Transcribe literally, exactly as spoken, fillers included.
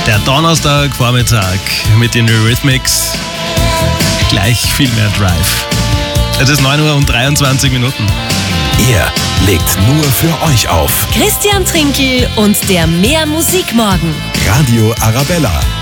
Der Donnerstagvormittag mit den Eurythmics. Gleich viel mehr Drive. Es ist neun Uhr und dreiundzwanzig Minuten. Er legt nur für euch auf. Christian Trinkel und der Mehr Musikmorgen. Radio Arabella.